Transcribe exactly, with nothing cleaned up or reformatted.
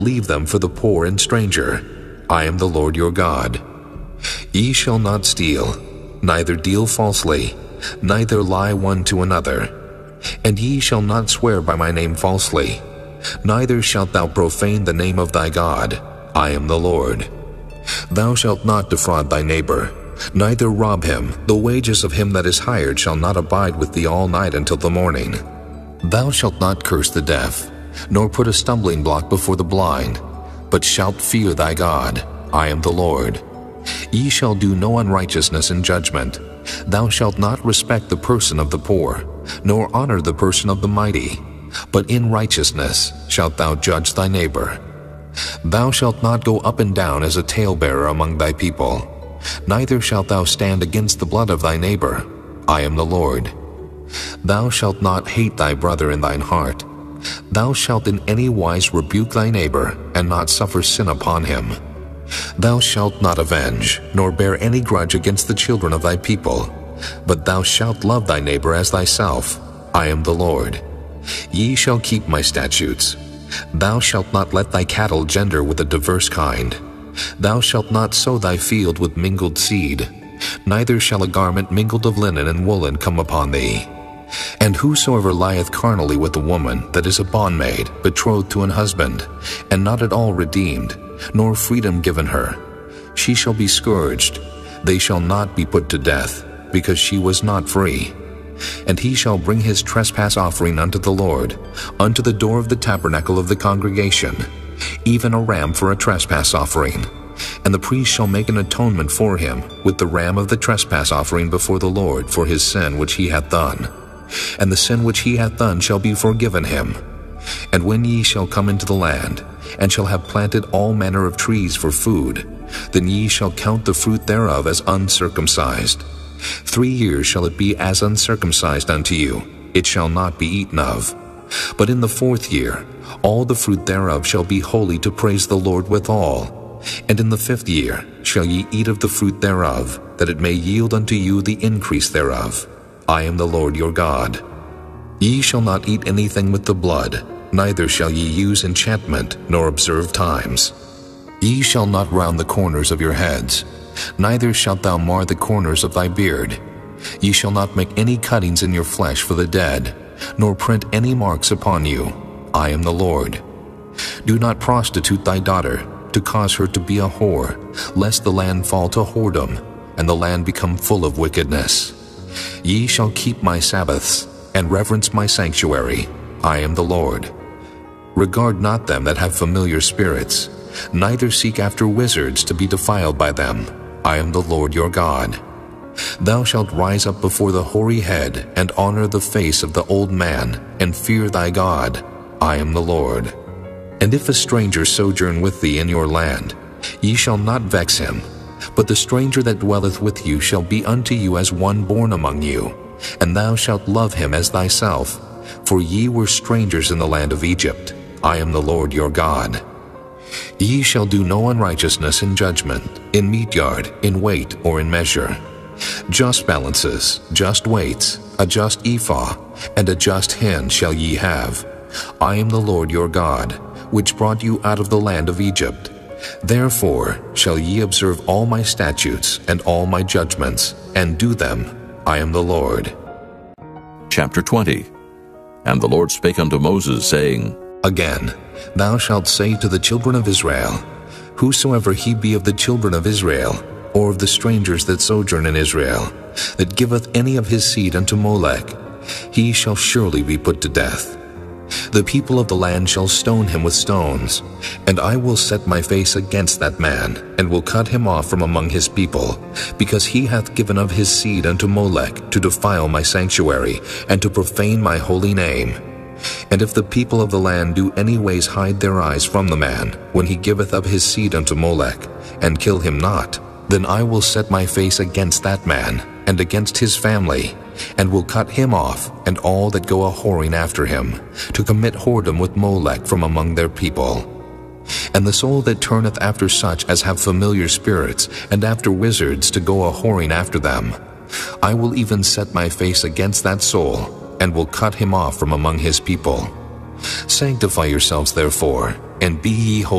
leave them for the poor and stranger. I am the Lord your God. Ye shall not steal, neither deal falsely, neither lie one to another. And ye shall not swear by my name falsely, neither shalt thou profane the name of thy God. I am the Lord. Thou shalt not defraud thy neighbor, neither rob him. The wages of him that is hired shall not abide with thee all night until the morning. Thou shalt not curse the deaf, nor put a stumbling block before the blind, but shalt fear thy God. I am the Lord. Ye shall do no unrighteousness in judgment. Thou shalt not respect the person of the poor, nor honor the person of the mighty, but in righteousness shalt thou judge thy neighbor. Thou shalt not go up and down as a talebearer among thy people, neither shalt thou stand against the blood of thy neighbor. I am the Lord. Thou shalt not hate thy brother in thine heart. Thou shalt in any wise rebuke thy neighbor, and not suffer sin upon him. Thou shalt not avenge, nor bear any grudge against the children of thy people, but thou shalt love thy neighbor as thyself. I am the Lord. Ye shall keep my statutes. Thou shalt not let thy cattle gender with a diverse kind. Thou shalt not sow thy field with mingled seed, neither shall a garment mingled of linen and woolen come upon thee. And whosoever lieth carnally with a woman that is a bondmaid, betrothed to an husband, and not at all redeemed, nor freedom given her, she shall be scourged. They shall not be put to death, because she was not free. And he shall bring his trespass offering unto the Lord, unto the door of the tabernacle of the congregation, even a ram for a trespass offering. And the priest shall make an atonement for him with the ram of the trespass offering before the Lord for his sin which he hath done. And the sin which he hath done shall be forgiven him. And when ye shall come into the land, and shall have planted all manner of trees for food, then ye shall count the fruit thereof as uncircumcised. Three years shall it be as uncircumcised unto you, it shall not be eaten of. But in the fourth year all the fruit thereof shall be holy to praise the Lord withal. And in the fifth year shall ye eat of the fruit thereof, that it may yield unto you the increase thereof. I am the Lord your God. Ye shall not eat anything with the blood, neither shall ye use enchantment, nor observe times. Ye shall not round the corners of your heads, neither shalt thou mar the corners of thy beard. Ye shall not make any cuttings in your flesh for the dead, nor print any marks upon you. I am the Lord. Do not prostitute thy daughter, to cause her to be a whore, lest the land fall to whoredom, and the land become full of wickedness. Ye shall keep my Sabbaths, and reverence my sanctuary. I am the Lord. Regard not them that have familiar spirits, neither seek after wizards to be defiled by them. I am the Lord your God. Thou shalt rise up before the hoary head, and honor the face of the old man, and fear thy God. I am the Lord. And if a stranger sojourn with thee in your land, ye shall not vex him, but the stranger that dwelleth with you shall be unto you as one born among you, and thou shalt love him as thyself, for ye were strangers in the land of Egypt. I am the Lord your God. Ye shall do no unrighteousness in judgment, in meat yard, in weight, or in measure. Just balances, just weights, a just ephah, and a just hin shall ye have. I am the Lord your God, which brought you out of the land of Egypt. Therefore shall ye observe all my statutes and all my judgments, and do them. I am the Lord. Chapter twenty. And the Lord spake unto Moses, saying, Again, thou shalt say to the children of Israel, Whosoever he be of the children of Israel, or of the strangers that sojourn in Israel, that giveth any of his seed unto Molech, he shall surely be put to death. The people of the land shall stone him with stones, and I will set my face against that man, and will cut him off from among his people, because he hath given of his seed unto Molech to defile my sanctuary, and to profane my holy name. And if the people of the land do any ways hide their eyes from the man, when he giveth of his seed unto Molech, and kill him not, then I will set my face against that man, and against his family, and will cut him off, and all that go a-whoring after him, to commit whoredom with Molech from among their people. And the soul that turneth after such as have familiar spirits, and after wizards to go a-whoring after them, I will even set my face against that soul, and will cut him off from among his people. Sanctify yourselves therefore, and be ye holy,